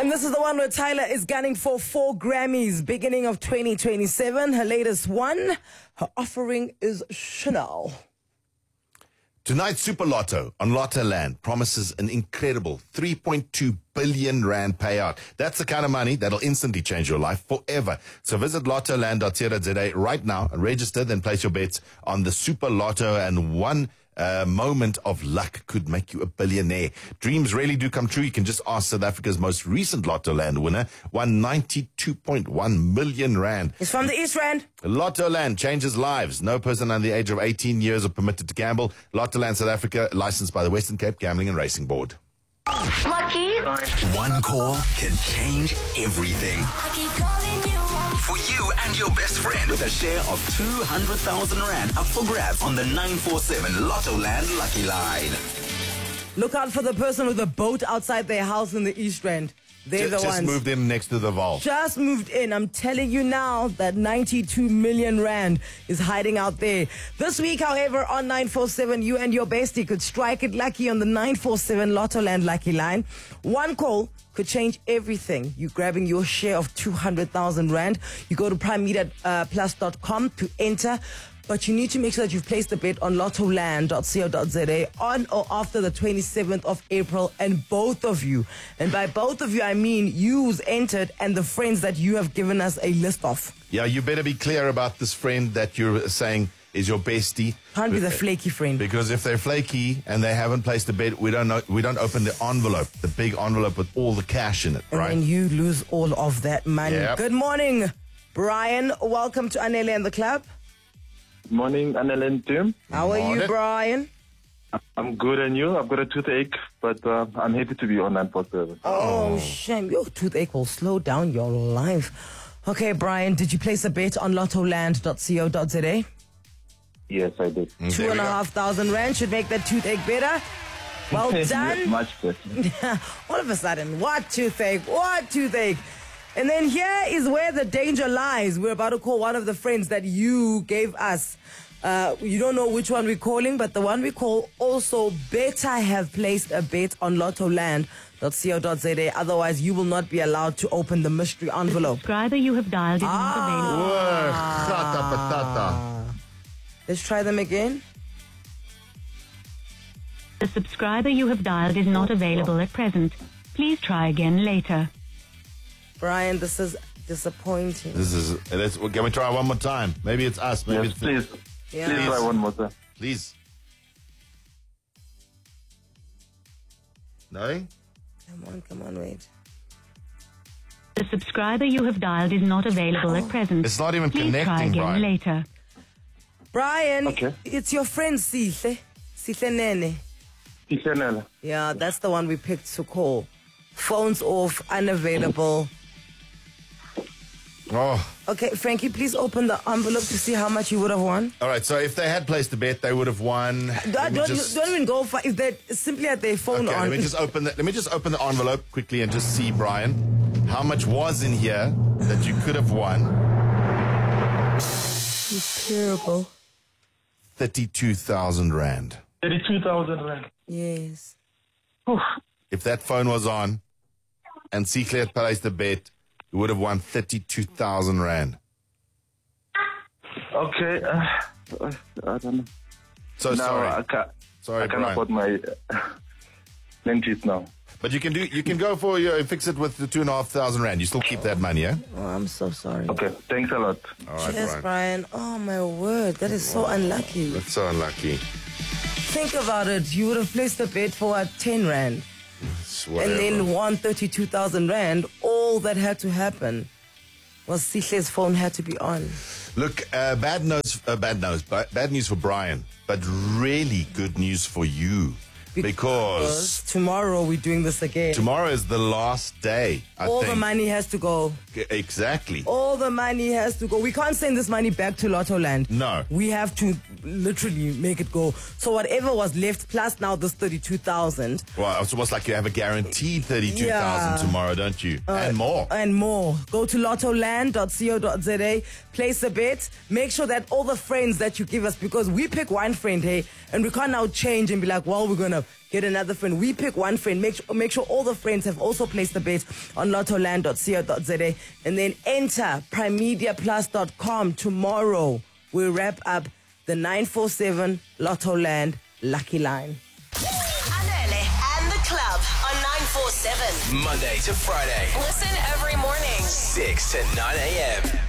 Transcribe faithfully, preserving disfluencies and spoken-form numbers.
And this is the one where Tyler is gunning for four Grammys beginning of twenty twenty-seven. Her latest one, her offering is Chanel. Tonight's Super Lotto on Lotto Land promises an incredible three point two billion rand payout. That's the kind of money that'll instantly change your life forever. So visit lottoland dot co dot za right now and register, then place your bets on the Super Lotto, and one uh, moment of luck could make you a billionaire. Dreams really do come true. You can just ask South Africa's most recent Lotto Land winner, won ninety-two point one million rand. It's from the East Rand. Lotto Land changes lives. No person under the age of eighteen years are permitted to gamble. Lotto Land South Africa, licensed by the Western Cape Gambling and Racing Board. Lucky. One call can change everything. I keep calling you. For you and your best friend, with a share of two hundred thousand rand up for grabs on the nine four seven Lotto Land Lucky Line. Look out for the person with a boat outside their house in the East Rand. They're Just, the just ones. moved in next to the vault. Just moved in. I'm telling you now that ninety-two million rand is hiding out there. This week, however, on nine four seven, you and your bestie could strike it lucky on the nine four seven Lotto Land Lucky Line. One call could change everything. You grabbing your share of two hundred thousand rand. You go to prime media plus dot com to enter. But you need to make sure that you've placed a bet on lottoland dot co dot za on or after the twenty-seventh of April, and both of you. And by both of you, I mean you who's entered and the friends that you have given us a list of. Yeah, you better be clear about this friend that you're saying is your bestie. Can't be the flaky friend. Because if they're flaky and they haven't placed a bet, we don't know, we don't open the envelope, the big envelope with all the cash in it, And right? then you lose all of that money. Yep. Good morning, Brian. Welcome to Anele and the Club. Morning, Anel and Tim. How are you, Morning. Brian? I'm good, and you? I've got a toothache, but uh, I'm happy to be on nine four seven. Oh, shame. Your toothache will slow down your life. Okay, Brian, did you place a bet on lottoland dot co dot za? Yes, I did. Mm, Two there and we a go. half thousand rand should make that toothache better. Well Yes, done. much better. All of a sudden, what toothache? What toothache? And then here is where the danger lies. We're about to call one of the friends that you gave us. Uh, you don't know which one we're calling, but the one we call also better have placed a bet on lottoland dot co dot za. Otherwise, you will not be allowed to open the mystery envelope. Subscriber you have dialed is not available. Whoa, gata patata. Let's try them again. The subscriber you have dialed is not available at present. Please try again later. Brian, this is disappointing. This is, let's, can we try one more time? Maybe it's us, maybe Yes, it's... please. Yeah. Please try one more time. Please. No? Come on, come on, wait. The subscriber you have dialed is not available at present. It's not even Please try connecting, again Brian. later. Brian, Okay. it's your friend Sihle. Sihle Nene. Chanel. Yeah, that's the one we picked to call. Phones off, unavailable. Oh. Okay, Frankie, please open the envelope to see how much you would have won. All right, so if they had placed a bet, they would have won. Don't, Let me don't, just- don't even go for if they're simply at their phone Okay, on. let me just open the, let me just open the envelope quickly and just see, Brian, how much was in here that you could have won. It's terrible. thirty-two thousand rand. thirty-two thousand rand. Yes. If that phone was on and Sihle had placed a bet, you would have won thirty-two thousand rand. Okay. Uh, I don't know. So No, sorry. I can't. Sorry, I can't Brian. afford my uh, lenses now. But you can do you can go for your fix it with the two and a half thousand rand. You still keep that money, yeah? Oh, I'm so sorry. Okay, thanks a lot. All right, Yes, Brian. Brian. Oh, my word. That is so unlucky. That's so unlucky. Think about it. You would have placed a bet for what, ten rand It's and whatever. then won thirty-two thousand rand. All that had to happen was Sihle's phone had to be on. Look, uh, bad news, uh, bad news, ba- bad news for Brian, but really good news for you because tomorrow we're doing this again. tomorrow is the last day. I All think. the money has to go. Exactly. All the money has to go. We can't send this money back to Lotto Land. No. We have to literally make it go. So whatever was left, plus now this thirty-two thousand. Well, it's almost like you have a guaranteed thirty-two thousand Yeah. tomorrow, don't you? and more. And more. Go to lottoland dot co dot za, place a bet. Make sure that all the friends that you give us, because we pick one friend, hey, and we can't now change and be like, well, we're going to get another friend. We pick one friend. Make sure, make sure all the friends have also placed a bet on lottoland dot co dot za, and then enter prime media plus dot com tomorrow. We'll wrap up the nine four seven Lottoland Lucky Line. Anele and the club on nine four seven. Monday to Friday, Listen every morning. six to nine a.m.